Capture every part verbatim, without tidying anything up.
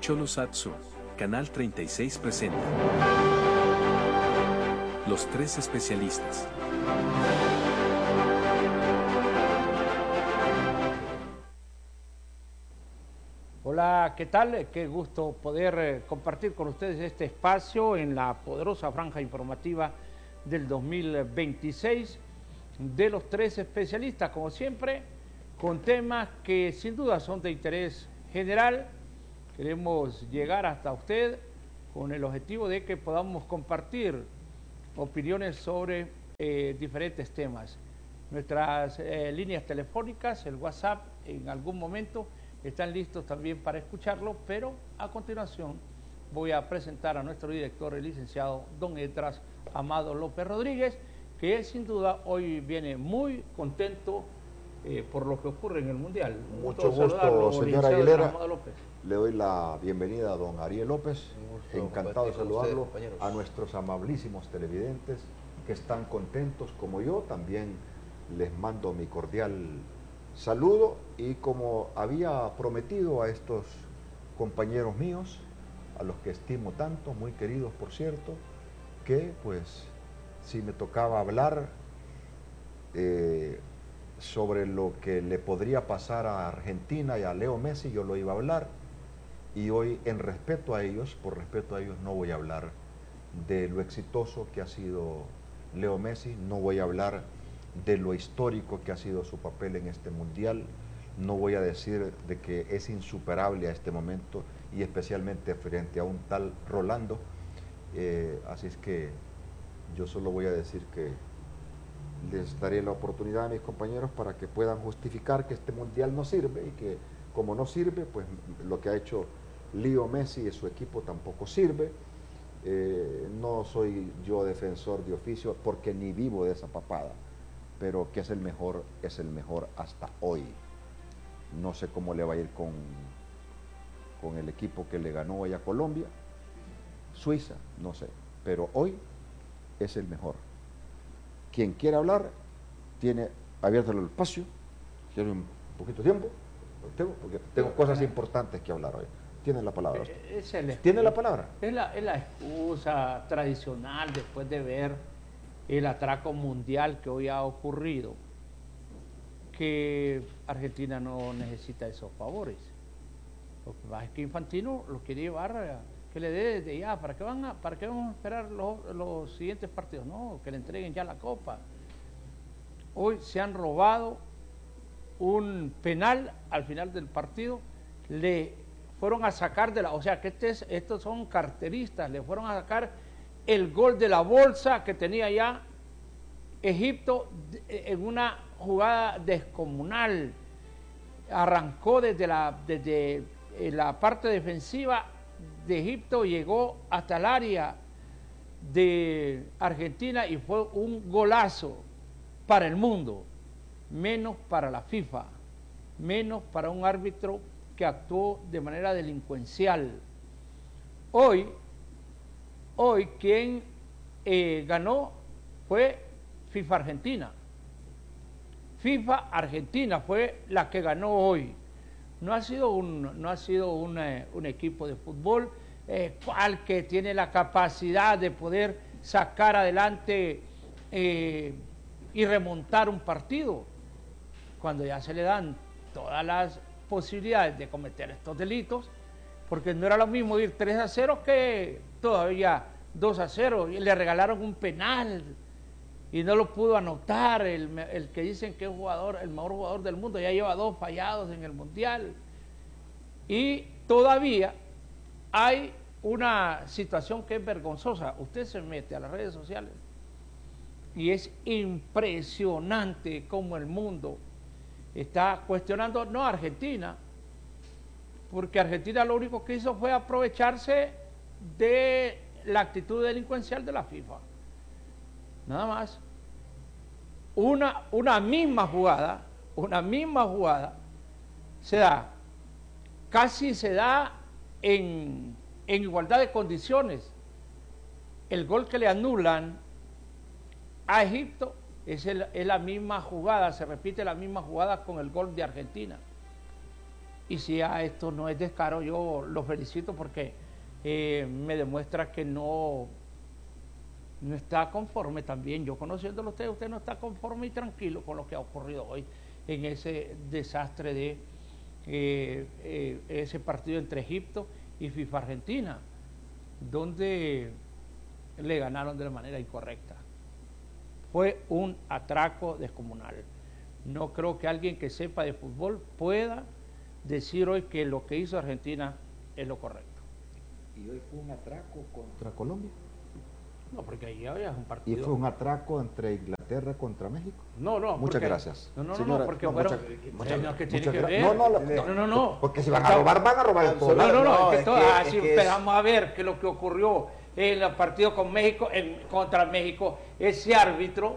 Cholosat Sur, Canal treinta y seis presenta Los Tres Especialistas. Hola, ¿qué tal? Qué gusto poder eh, compartir con ustedes este espacio en la poderosa franja informativa del dos mil veintiséis de los tres especialistas, como siempre, con temas que sin duda son de interés general. Queremos llegar hasta usted con el objetivo de que podamos compartir opiniones sobre eh, diferentes temas. Nuestras eh, líneas telefónicas, el WhatsApp, en algún momento están listos también para escucharlo, pero a continuación voy a presentar a nuestro director, el licenciado don Edras Amado López Rodríguez, que sin duda hoy viene muy contento eh, por lo que ocurre en el Mundial. Mucho gusto, señor Aguilera. Le doy la bienvenida a don Ariel López. Encantado de saludarlo. Ustedes, a nuestros amabilísimos televidentes que están contentos como yo. También les mando mi cordial saludo, y como había prometido a estos compañeros míos, a los que estimo tanto, muy queridos por cierto, que pues si me tocaba hablar eh, sobre lo que le podría pasar a Argentina y a Leo Messi, yo lo iba a hablar, y hoy en respeto a ellos, por respeto a ellos, no voy a hablar de lo exitoso que ha sido Leo Messi, no voy a hablar de lo histórico que ha sido su papel en este mundial, no voy a decir de que es insuperable a este momento, y especialmente frente a un tal Rolando, eh, así es que yo solo voy a decir que les daré la oportunidad a mis compañeros para que puedan justificar que este mundial no sirve, y que como no sirve, pues lo que ha hecho Leo Messi y su equipo tampoco sirve. Eh, no soy yo defensor de oficio porque ni vivo de esa papada, pero que es el mejor, es el mejor hasta hoy. No sé cómo le va a ir con, con el equipo que le ganó hoy a Colombia, Suiza, no sé, pero hoy es el mejor. Quien quiera hablar, tiene abierto el espacio, tiene un poquito de tiempo, tengo, porque tengo cosas importantes que hablar hoy. Tiene la palabra. Es el, ¿Tiene la palabra? Es la, es la excusa tradicional después de ver el atraco mundial que hoy ha ocurrido, que Argentina no necesita esos favores. Lo que pasa es que Infantino lo quiere llevar a que le dé desde ya. ¿Para qué van a, para qué vamos a esperar los, los siguientes partidos? No, que le entreguen ya la copa. Hoy se han robado un penal al final del partido, le fueron a sacar de la, o sea que este es, estos son carteristas, le fueron a sacar el gol de la bolsa que tenía ya Egipto en una jugada descomunal. Arrancó desde la, desde la parte defensiva de Egipto, llegó hasta el área de Argentina y fue un golazo para el mundo, menos para la FIFA, menos para un árbitro que actuó de manera delincuencial. Hoy, hoy quien eh, ganó fue FIFA Argentina. FIFA Argentina fue la que ganó hoy. No ha sido un, no ha sido un, eh, un equipo de fútbol eh, cual que tiene la capacidad de poder sacar adelante eh, y remontar un partido, cuando ya se le dan todas las posibilidades de cometer estos delitos, porque no era lo mismo ir tres a cero que todavía dos a cero, y le regalaron un penal y no lo pudo anotar el, el que dicen que es jugador, el mejor jugador del mundo, ya lleva dos fallados en el Mundial. Y todavía hay una situación que es vergonzosa. Usted se mete a las redes sociales y es impresionante cómo el mundo está cuestionando, no a Argentina, porque Argentina lo único que hizo fue aprovecharse de la actitud delincuencial de la FIFA. Nada más. Una, una misma jugada, una misma jugada se da, casi se da en, en igualdad de condiciones. El gol que le anulan a Egipto es, el, es la misma jugada, se repite la misma jugada con el gol de Argentina. Y si ya esto no es descaro, yo lo felicito porque eh, me demuestra que no, no está conforme también. Yo conociéndolo a usted, usted no está conforme y tranquilo con lo que ha ocurrido hoy en ese desastre de eh, eh, ese partido entre Egipto y FIFA Argentina, donde le ganaron de la manera incorrecta. Fue un atraco descomunal. No creo que alguien que sepa de fútbol pueda decir hoy que lo que hizo Argentina es lo correcto. ¿Y hoy fue un atraco contra Colombia? No, porque ahí había un partido. ¿Y fue un atraco entre Inglaterra contra México? No, no. Muchas porque, gracias. No, no, Señora, no, porque no, fueron... muchas, muchas, no, que tiene muchas que ver. No, no, no, no, no, no. Porque si van a robar, van a robar el todo. No, no, no, no, es que es todo, que, ah, es si que esperamos es... a ver que lo que ocurrió en el partido con México, en, contra México, ese árbitro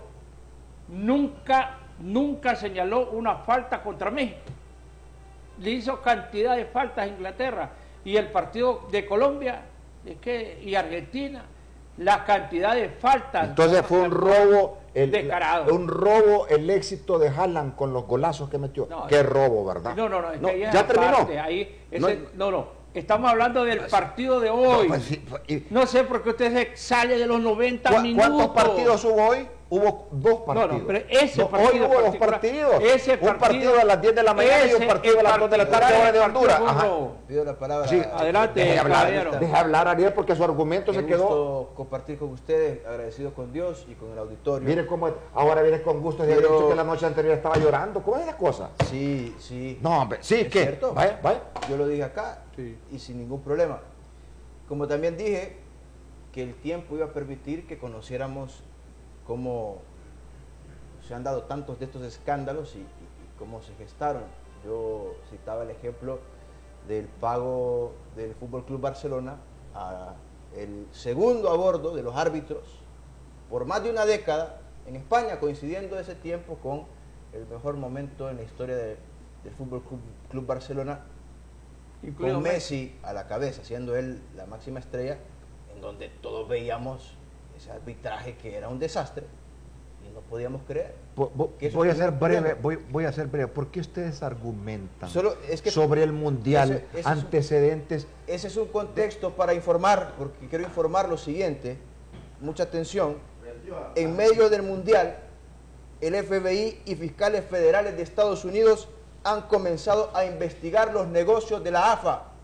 nunca, nunca señaló una falta contra México. Le hizo cantidad de faltas a Inglaterra. Y el partido de Colombia es que, y Argentina, la cantidad de faltas. Entonces fue un robo, el, descarado. un robo el éxito de Haaland con los golazos que metió. No, Qué robo, ¿verdad? No, no, no, es no que ahí es ya terminó. Parte, ahí ese, no, no, no, estamos hablando del Pues, partido de hoy. No, pues, sí, y, no sé por qué usted se sale de los noventa ¿cu minutos. ¿Cuántos partidos hubo hoy? Hubo dos partidos. No, no, pero ese no, partido hoy hubo dos partidos. Ese un partido, partido a las diez de la mañana y un partido a las dos de la tarde hora de Honduras. Pido la palabra. Sí, adelante, deje hablar, caballero. deje hablar, Ariel, porque su argumento Qué se quedó. gusto compartir con ustedes, agradecido con Dios y con el auditorio. Mire cómo ahora viene con gusto, de haber dicho que la noche anterior estaba llorando. ¿Cómo es esa cosa? Sí, sí. No, hombre, sí, ¿Es ¿qué? cierto? Vaya, vaya. Yo lo dije acá Sí. y sin ningún problema. Como también dije que el tiempo iba a permitir que conociéramos cómo se han dado tantos de estos escándalos y, y, y cómo se gestaron. Yo citaba el ejemplo del pago del F C Barcelona a el segundo a bordo de los árbitros por más de una década en España, coincidiendo ese tiempo con el mejor momento en la historia de, del F C Barcelona, Incluido con Messi a la cabeza, siendo él la máxima estrella, en donde todos veíamos ese arbitraje que era un desastre y no podíamos creer. Vo- vo- que eso Voy a estuviera ser breve, ocurriendo. voy, voy a ser breve. ¿Por qué ustedes argumentan Solo es que sobre el mundial, eso- eso es un- antecedentes? Ese es un contexto para informar, porque quiero informar lo siguiente, mucha atención. En medio del mundial, el F B I y fiscales federales de Estados Unidos han comenzado a investigar los negocios de la A F A.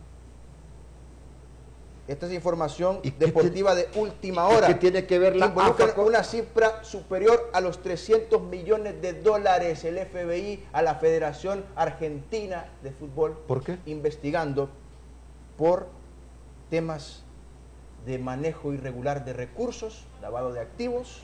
Esta es información ¿Y qué deportiva tiene- de última y hora. qué tiene que ver la Involucra A F A con- una cifra superior a los trescientos millones de dólares el F B I a la Federación Argentina de Fútbol? ¿Por qué? Investigando por temas de manejo irregular de recursos, lavado de activos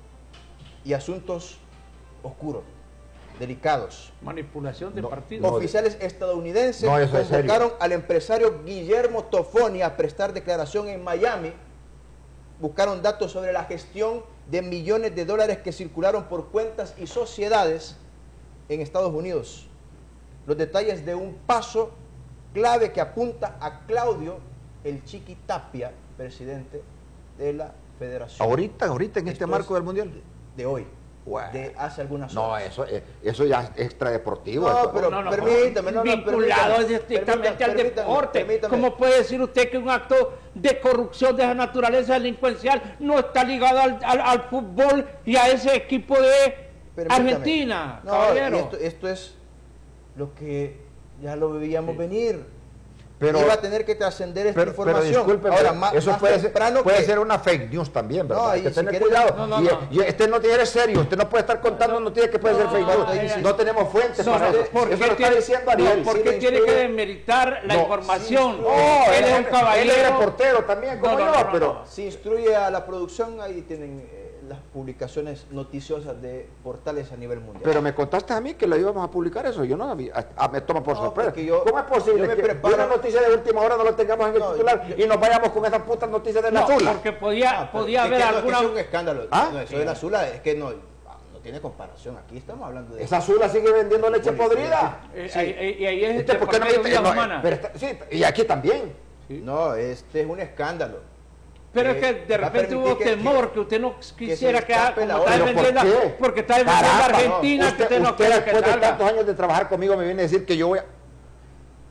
y asuntos oscuros, delicados. Manipulación de No, partidos. no, Oficiales estadounidenses No, eso es serio. convocaron al empresario Guillermo Toffoni a prestar declaración en Miami. Buscaron datos sobre la gestión de millones de dólares que circularon por cuentas y sociedades en Estados Unidos. Los detalles de un paso clave que apunta a Claudio El Chiqui Tapia, presidente de la Federación. Ahorita, ahorita en este Esto marco es del mundial. De hoy, Bueno. de hace algunas No, horas. eso, eh, eso ya es extradeportivo. No, eso. pero No, no, permítame, no, no, vinculado permítame, estrictamente al permítame, deporte. permítame. ¿Cómo puede decir usted que un acto de corrupción de esa naturaleza delincuencial no está ligado al, al- al fútbol y a ese equipo de Permítame. Argentina, No, caballero? y esto, esto es lo que ya lo veíamos Sí. venir. Pero- Iba a tener que trascender esta Pero, pero información. discúlpeme, Ahora, más, eso más puede, ser, temprano puede que- ser una fake news también, ¿verdad? No, Hay y que si tener quiere- cuidado. no, no, y, no. y este no tiene serio, usted no puede estar contando noticias que puede no, ser fake news. ahí sí. No tenemos fuentes No, para no, eso. ¿por Eso qué lo está tiene- diciendo Ariel. no, ¿por Sí, qué le tiene instruye- que demeritar la No, información? sí, No, él es un él caballero. es reportero también, como No, no, yo, no, no, pero... no. Si instruye a la producción, ahí tienen eh, las publicaciones noticiosas de portales a nivel mundial. Pero me contaste a mí que lo íbamos a publicar eso, yo no, a mí- a- me toma por No, sorpresa. porque yo- ¿Cómo es posible yo me que preparo- una noticia de última hora no la tengamos en el No, titular yo- y nos vayamos con esas putas noticias de la No, Zula? porque podía, Ah, pero podía es que haber no, es que alguna... es un escándalo. ¿Ah? No, eso de la Zula es que no, no tiene comparación. Aquí estamos hablando de... Esa Zula sigue vendiendo leche Bueno, podrida. Eh, Sí. ahí- Y ahí es Este, de ¿por qué por no medio me- vida no, humana. pero está- sí, y aquí también. No, este es un escándalo. Pero Eh, es que de va a repente hubo permitir que- temor que usted no quisiera se que, escape como la está ola. defendiendo, ¿Pero por qué? porque está defendiendo a Caramba, Argentina, que usted, usted no usted quiere que después de salga. tantos años de trabajar conmigo me viene a decir que yo voy a...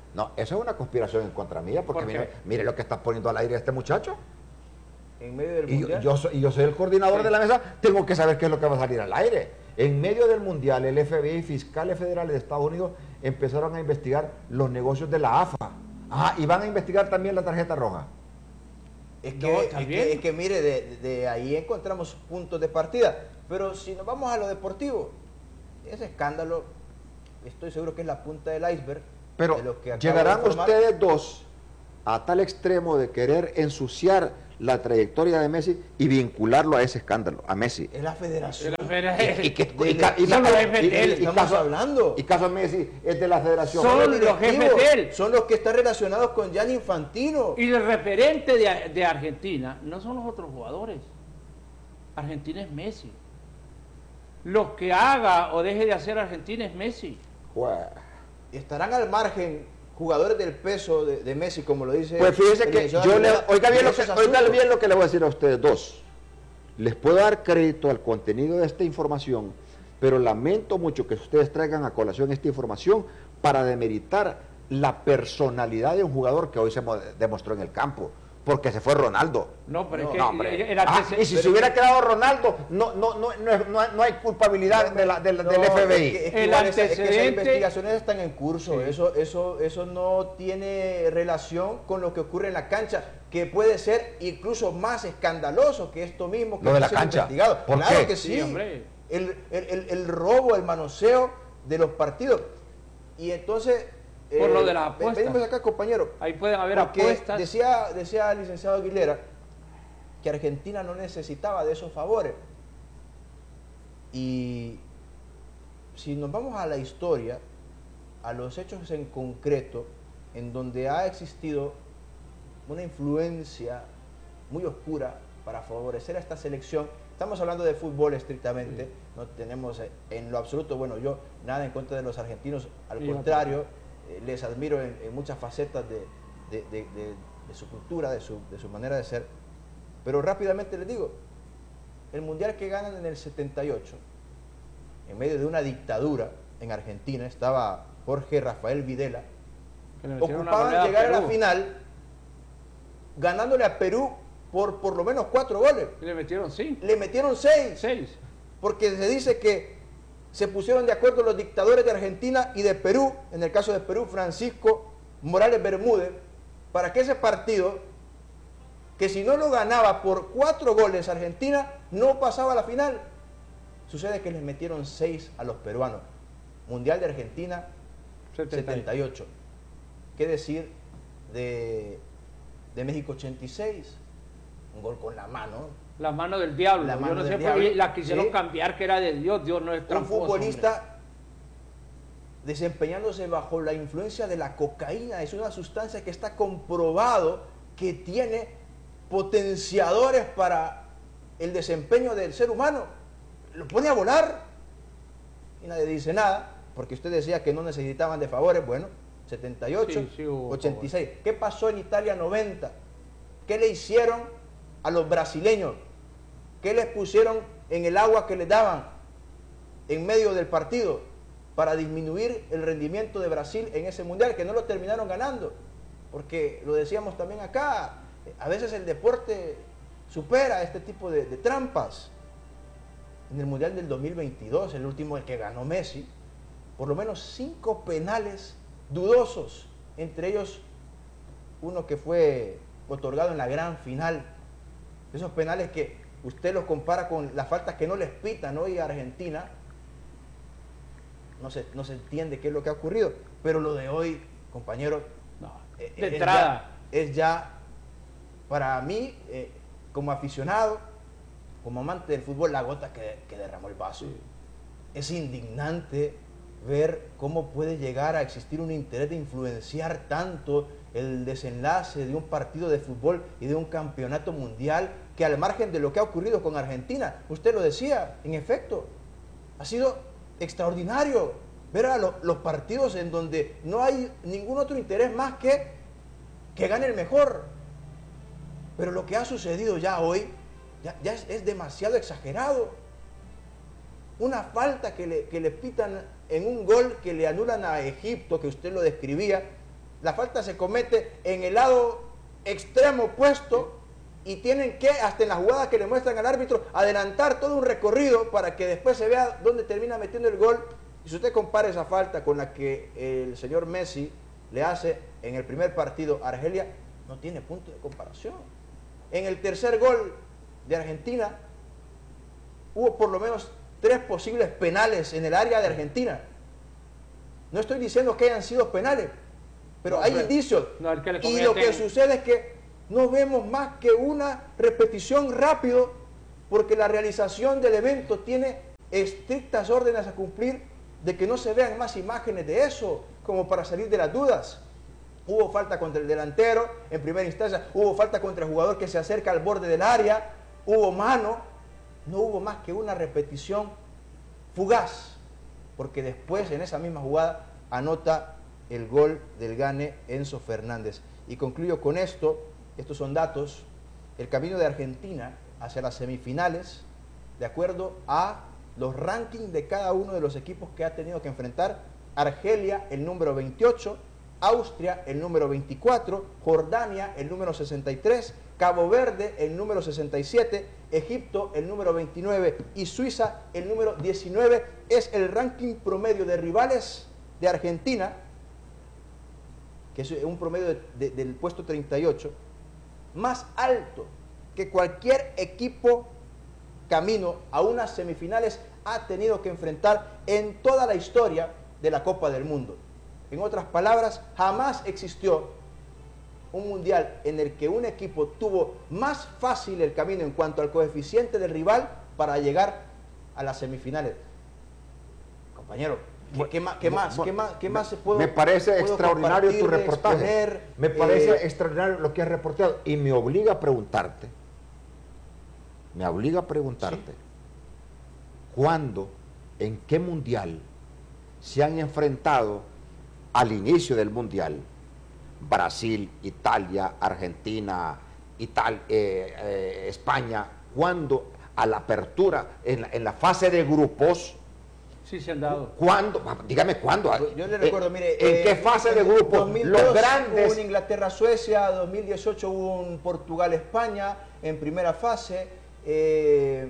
No, eso es una conspiración en contra mía, porque ¿Por mire, mire lo que está poniendo al aire este muchacho. En medio del Y yo, mundial. yo soy, y yo soy el coordinador Sí. de la mesa, tengo que saber qué es lo que va a salir al aire. En medio del mundial, el F B I y fiscales federales de Estados Unidos empezaron a investigar los negocios de la A F A. Ah, y van a investigar también la tarjeta roja. Es No, que, es también. que, es que mire, de, de ahí encontramos puntos de partida. Pero si nos vamos a lo deportivo, ese escándalo, estoy seguro que es la punta del iceberg. Pero de lo que acabo llegarán de informar. ustedes dos a tal extremo de querer ensuciar la trayectoria de Messi y vincularlo a ese escándalo, a Messi. Es la federación. De la federación. Y, y que- De- y ca- y son la- los jefes y- de él, y estamos caso- hablando. Y caso Messi es de la federación. Son Los los directivos, jefes de él. Son los que están relacionados con Gianni Infantino. Y el referente de, de Argentina no son los otros jugadores. Argentina es Messi. Lo que haga o deje de hacer Argentina es Messi. Jue- Estarán al margen jugadores del peso de, de Messi, como lo dice. Pues fíjese el que licenciado yo le, Aguilera, oiga bien, de lo que, esos oiga asuntos. bien lo que le voy a decir a ustedes dos. Les puedo dar crédito al contenido de esta información, pero lamento mucho que ustedes traigan a colación esta información para demeritar la personalidad de un jugador que hoy se mo- demostró en el campo, porque se fue Ronaldo. No, pero No, es que No, hombre. el Ah, antecedente- y si se hubiera quedado Ronaldo, no, no, no, no, es- no, no hay culpabilidad de la- de la- del No, F B I. es que- es que El igual esa- es que esas antecedente- investigaciones están en curso. Sí. Eso, eso, eso no tiene relación con lo que ocurre en la cancha, que puede ser incluso más escandaloso que esto mismo que Lo de está la siendo cancha. investigado. ¿Por claro qué? que sí. Sí, hombre. El, el- el- el robo, el manoseo de los partidos. Y entonces. Por lo de las apuestas. Venimos acá, compañero. Ahí pueden haber Porque apuestas. Decía, decía el licenciado Aguilera que Argentina no necesitaba de esos favores. Y si nos vamos a la historia, a los hechos en concreto, en donde ha existido una influencia muy oscura para favorecer a esta selección, estamos hablando de fútbol estrictamente, sí. No tenemos en lo absoluto, bueno, yo nada en contra de los argentinos, al sí, contrario, eh, les admiro en, en muchas facetas de, de, de, de, de su cultura, de su, de su manera de ser, pero rápidamente les digo, el mundial que ganan en el setenta y ocho, en medio de una dictadura en Argentina, estaba Jorge Rafael Videla, ocupaban llegar a, a la final ganándole a Perú por por lo menos cuatro goles. Le metieron cinco. Le metieron seis. Seis. Porque se dice que se pusieron de acuerdo los dictadores de Argentina y de Perú, en el caso de Perú, Francisco Morales Bermúdez, para que ese partido, que si no lo ganaba por cuatro goles Argentina, no pasaba a la final. Sucede que les metieron seis a los peruanos. Mundial de Argentina, setenta y ocho. ¿Qué decir de, de México ochenta y seis? Un gol con la mano. La mano del diablo. La Yo mano no del sé diablo. por qué la quisieron Sí. cambiar, que era de Dios. Dios no es Un tramposo, futbolista hombre. desempeñándose bajo la influencia de la cocaína. Es una sustancia que está comprobado que tiene potenciadores para el desempeño del ser humano. Lo pone a volar y nadie dice nada, porque usted decía que no necesitaban de favores. Bueno, setenta y ocho, Sí, sí hubo ochenta y seis. ¿Qué pasó en Italia noventa? ¿Qué le hicieron a los brasileños? ¿Qué les pusieron en el agua que les daban en medio del partido para disminuir el rendimiento de Brasil en ese mundial, que no lo terminaron ganando? Porque lo decíamos también acá, a veces el deporte supera este tipo de, de trampas. En el mundial del dos mil veintidós, el último, el que ganó Messi, por lo menos cinco penales dudosos, entre ellos uno que fue otorgado en la gran final. Esos penales que usted los compara con las faltas que no les pitan hoy a Argentina, no se, no se entiende qué es lo que ha ocurrido. Pero lo de hoy, compañeros, No, eh, de es entrada. ya, es ya para mí, eh, como aficionado, como amante del fútbol, la gota que, que derramó el vaso. Sí. Es indignante ver cómo puede llegar a existir un interés de influenciar tanto el desenlace de un partido de fútbol y de un campeonato mundial, que al margen de lo que ha ocurrido con Argentina, usted lo decía, en efecto, ha sido extraordinario ver a lo, los partidos en donde no hay ningún otro interés más que que gane el mejor. Pero lo que ha sucedido ya hoy ya, ya es, es demasiado exagerado. Una falta que le, que le pitan en un gol que le anulan a Egipto, que usted lo describía, la falta se comete en el lado extremo opuesto y tienen que, hasta en las jugadas que le muestran al árbitro, adelantar todo un recorrido para que después se vea dónde termina metiendo el gol. Y si usted compara esa falta con la que el señor Messi le hace en el primer partido a Argelia, no tiene punto de comparación. En el tercer gol de Argentina hubo por lo menos tres posibles penales en el área de Argentina. No estoy diciendo que hayan sido penales, pero no, hay pero, indicios. No, y lo que sucede es que no vemos más que una repetición rápido, porque la realización del evento tiene estrictas órdenes a cumplir de que no se vean más imágenes de eso, como para salir de las dudas. Hubo falta contra el delantero en primera instancia, hubo falta contra el jugador que se acerca al borde del área, hubo mano, no hubo más que una repetición fugaz, porque después en esa misma jugada anota el gol del Gane Enzo Fernández. Y concluyo con esto, estos son datos, el camino de Argentina hacia las semifinales, de acuerdo a los rankings de cada uno de los equipos que ha tenido que enfrentar: Argelia el número veintiocho, Austria el número veinticuatro, Jordania el número sesenta y tres, Cabo Verde el número sesenta y siete, Egipto el número veintinueve y Suiza el número diecinueve. Es el ranking promedio de rivales de Argentina, que es un promedio de, de, del puesto treinta y ocho, más alto que cualquier equipo camino a unas semifinales ha tenido que enfrentar en toda la historia de la Copa del Mundo. En otras palabras, jamás existió un mundial en el que un equipo tuvo más fácil el camino en cuanto al coeficiente del rival para llegar a las semifinales. Compañero, ¿qué, qué más, qué más, qué más, qué más se puede? Me parece extraordinario tu reportaje. Exponer, me parece eh, extraordinario lo que has reportado y me obliga a preguntarte, me obliga a preguntarte, ¿sí? ¿Cuándo, en qué mundial se han enfrentado al inicio del mundial Brasil, Italia, Argentina, Italia, eh, eh, España, cuando a la apertura, en la, en la fase de grupos? Sí, se han dado. ¿Cuándo? Dígame cuándo. Yo le recuerdo, eh, mire. ¿En eh, qué fase de grupos? dos mil dos los grandes. Hubo un Inglaterra-Suecia, dos mil dieciocho hubo un Portugal-España en primera fase. Eh,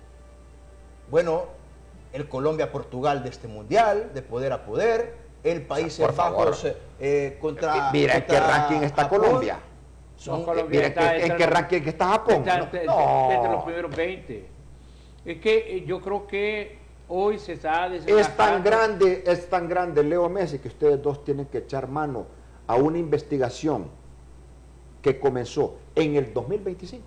bueno, el Colombia-Portugal de este mundial, de poder a poder. El Países o sea, Bajos eh, contra. Mira en qué ranking está Japón. Colombia. Son, no, mira está, en, en qué ranking está Japón. Está no, entre, no. entre los primeros veinte. Es que yo creo que hoy se está es tan grande, es tan grande Leo Messi que ustedes dos tienen que echar mano a una investigación que comenzó en el dos mil veinticinco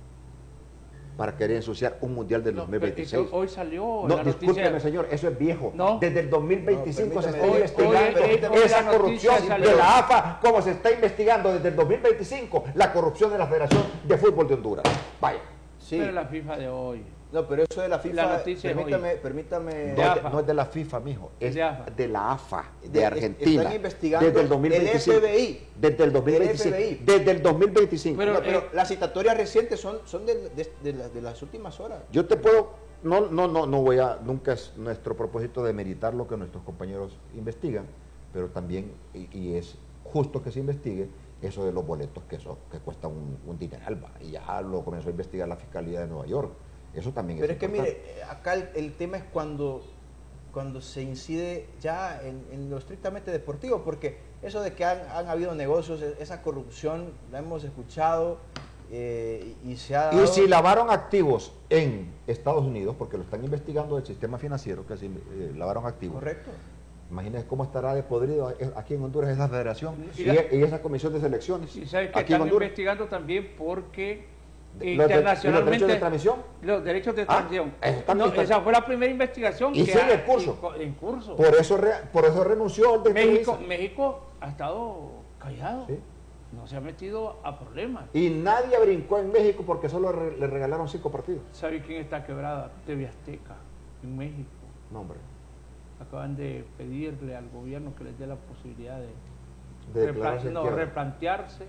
para querer ensuciar un mundial del no, dos mil veintiséis. Hoy salió no, la discúlpeme noticia... señor, eso es viejo. No. Desde el dos mil veinticinco no, se está hoy, investigando hoy, hoy, esa hoy corrupción salió. de la A F A, como se está investigando desde el dos mil veinticinco la corrupción de la Federación de Fútbol de Honduras. Vaya. Sí. Pero la FIFA de hoy. No, pero eso de la FIFA, la noticia permítame, permítame. No, de, no es de la FIFA, mijo, es de, de la A F A, de, de Argentina. Están investigando desde el dos mil veinticinco. El F B I. Desde el dos mil veinticinco. El F B I. Desde el dos mil veinticinco. Pero, no, pero eh, las citatorias recientes son, son de, de, de, la, de las últimas horas. Yo te puedo, no, no, no, no voy a, nunca es nuestro propósito de meditar lo que nuestros compañeros investigan, pero también, y, y es justo que se investigue eso de los boletos que, eso, que cuestan un, un dineral, va, y ya lo comenzó a investigar la Fiscalía de Nueva York. Eso también Pero es es importante. Que mire, acá el, el tema es cuando, cuando se incide ya en, en lo estrictamente deportivo, porque eso de que han, han habido negocios, esa corrupción la hemos escuchado eh, y se ha dado... Y si lavaron activos en Estados Unidos, porque lo están investigando del sistema financiero, que si eh, lavaron activos. Correcto. Imagínense cómo estará de podrido aquí en Honduras esa federación y, y, la, y esa comisión de selecciones. Y sabes que aquí están investigando también porque... internacionalmente, ¿los derechos de transmisión? Los derechos de transmisión. Ah, no, esa fue la primera investigación y que sigue ha, en curso. En curso. Por eso, re, por eso renunció el México, México ha estado callado. ¿Sí? No se ha metido a problemas. Y nadie brincó en México porque solo re, le regalaron cinco partidos. ¿Sabe quién está quebrada? T V Azteca, en México. No, hombre. Acaban de pedirle al gobierno que les dé la posibilidad de, de replan no, replantearse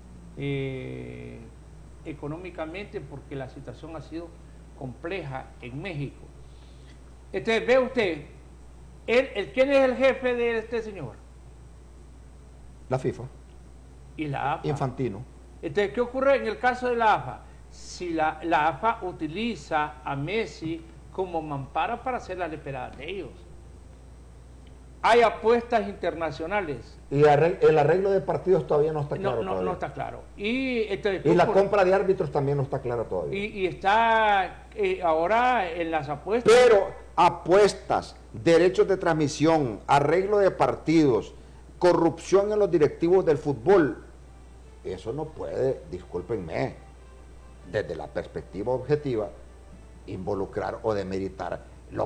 eh, económicamente, porque la situación ha sido compleja en México. Entonces, ve usted, él, el, ¿quién es el jefe de este señor? La FIFA. Y la A F A. Infantino. Entonces, ¿qué ocurre en el caso de la A F A? Si la, la A F A utiliza a Messi como mampara para hacer las leperadas de ellos. Hay apuestas internacionales. Y el arreglo de partidos todavía no está claro. No, no, todavía. no está claro. Y, entonces, y la por, compra de árbitros también no está clara todavía. Y, y está eh, ahora en las apuestas. Pero apuestas, derechos de transmisión, arreglo de partidos, corrupción en los directivos del fútbol, eso no puede, discúlpenme, desde la perspectiva objetiva, involucrar o demeritar